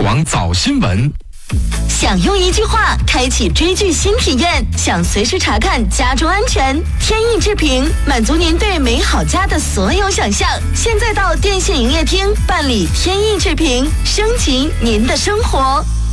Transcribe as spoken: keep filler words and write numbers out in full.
网早新闻。 想用一句话开启追剧新体验，想随时查看家中安全，天翼智屏满足您对美好家的所有想象。现在到电信营业厅办理天翼智屏，升级您的生活。